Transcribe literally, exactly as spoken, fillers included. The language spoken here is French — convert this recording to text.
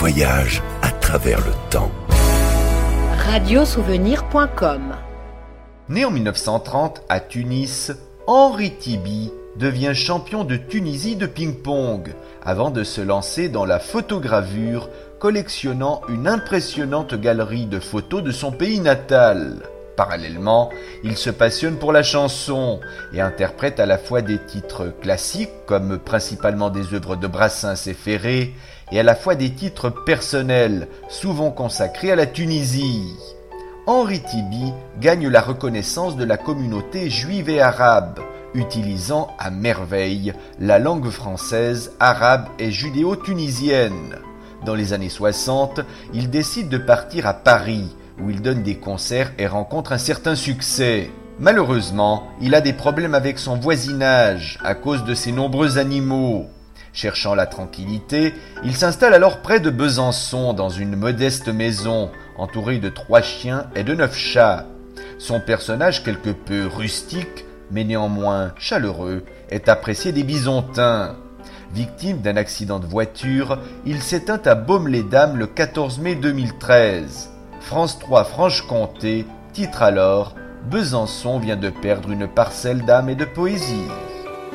voyage à travers le temps. radiosouvenir point com. Né en mille neuf cent trente à Tunis, Henri Tibi devient champion de Tunisie de ping-pong avant de se lancer dans la photogravure, collectionnant une impressionnante galerie de photos de son pays natal. Parallèlement, il se passionne pour la chanson et interprète à la fois des titres classiques, comme principalement des œuvres de Brassens et Ferré, et à la fois des titres personnels, souvent consacrés à la Tunisie. Henri Tibi gagne la reconnaissance de la communauté juive et arabe, utilisant à merveille la langue française, arabe et judéo-tunisienne. Dans les années soixante, il décide de partir à Paris, où il donne des concerts et rencontre un certain succès. Malheureusement, il a des problèmes avec son voisinage à cause de ses nombreux animaux. Cherchant la tranquillité, il s'installe alors près de Besançon dans une modeste maison, entourée de trois chiens et de neuf chats. Son personnage quelque peu rustique, mais néanmoins chaleureux, est apprécié des Bisontins. Victime d'un accident de voiture, il s'éteint à Baume-les-Dames le quatorze mai deux mille treize. France trois Franche-Comté titre alors « Besançon vient de perdre une parcelle d'âme et de poésie ».